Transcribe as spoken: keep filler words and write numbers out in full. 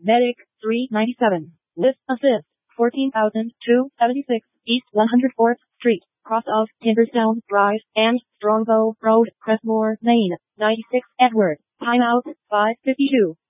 Medic, three ninety-seven. List assist, fourteen thousand two hundred seventy-six, East one hundred fourth Street, cross of Tinderstown Drive, and Strongbow Road, Crestmore, Maine. ninety-six Edward. Timeout, five fifty-two.